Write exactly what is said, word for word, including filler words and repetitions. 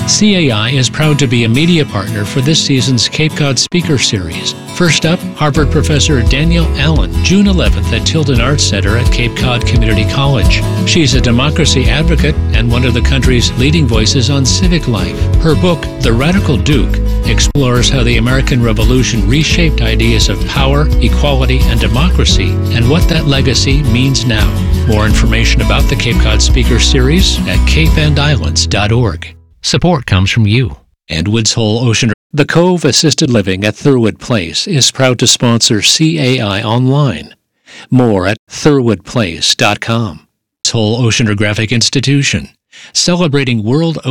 C A I is proud to be a media partner for this season's Cape Cod Speaker Series. First up, Harvard professor Danielle Allen, June eleventh at Tilden Arts Center at Cape Cod Community College. She's a democracy advocate and one of the country's leading voices on civic life. Her book, The Radical Duke, explores how the American Revolution reshaped ideas of power, equality, and democracy, and what that legacy means now. More information about the Cape Cod Speaker Series at cape and islands dot org. Support comes from you and Woods Hole Ocean. The Cove Assisted Living at Thurwood Place is proud to sponsor C A I Online. More at thurwood place dot com. Woods Hole Oceanographic Institution, celebrating World